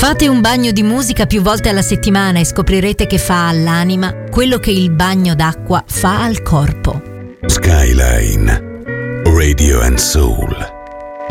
Fate un bagno di musica più volte alla settimana e scoprirete che fa all'anima quello che il bagno d'acqua fa al corpo. Skyline Radio and Soul.